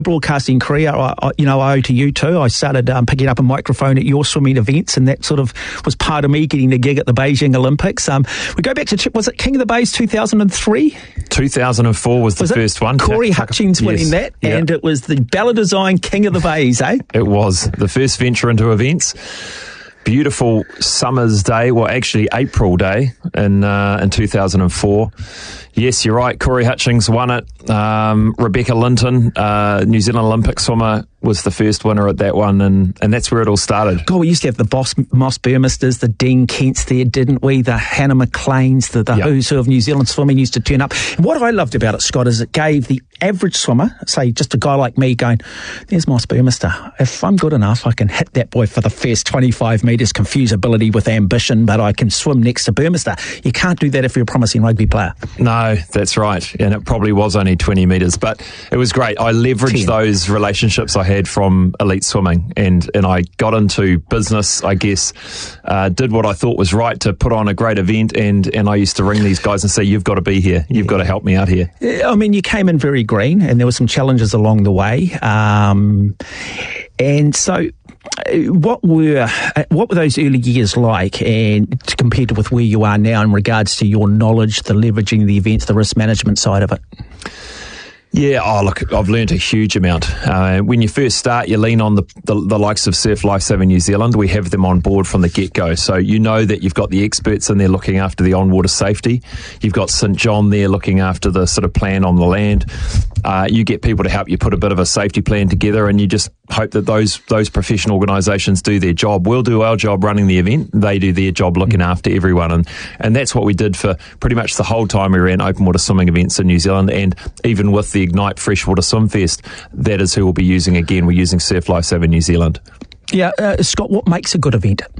broadcasting career, I owe to you too. I started picking up a microphone at your swimming events, and that sort of was part of me getting the gig at the Beijing Olympics. We go back to, was it King of the Bays 2003? 2004 was the first one. Corey Hutchings winning that, and it was the Balladizine King of the Bays, eh? It was the first venture into events. Beautiful summer's day, well, actually April day in 2004. Yes, you're right. Corey Hutchings won it. Rebecca Linton, New Zealand Olympic swimmer, was the first winner at that one, and that's where it all started. God, we used to have the Moss Burmisters, the Dean Kents there, didn't we? The Hannah McLeans, the who's who of New Zealand swimming used to turn up. And what I loved about it, Scott, is it gave the average swimmer, say just a guy like me, going, there's Moss Burmister. If I'm good enough, I can hit that boy for the first 25 metres, confuse ability with ambition, but I can swim next to Burmister. You can't do that if you're a promising rugby player. No, that's right. And it probably was only 20 metres, but it was great. I leveraged those relationships I had from elite swimming, and I got into business, I guess, did what I thought was right to put on a great event, and I used to ring these guys and say, you've got to be here. You've got to help me out here. I mean, you came in very green, and there were some challenges along the way. And so what were those early years like, and compared with where you are now in regards to your knowledge, the leveraging the events, the risk management side of it? Yeah, look, I've learned a huge amount. When you first start, you lean on the likes of Surf Lifesaving New Zealand. We have them on board from the get-go. So you know that you've got the experts in there looking after the on-water safety. You've got St John there looking after the sort of plan on the land. You get people to help you put a bit of a safety plan together, and you just hope that those professional organisations do their job. We'll do our job running the event. They do their job looking after everyone. And that's what we did for pretty much the whole time we ran open water swimming events in New Zealand, and even with the Ignite Freshwater Swim Fest, that is who we'll be using again. We're using Surf Lifesaving New Zealand. Yeah, Scott, what makes a good event?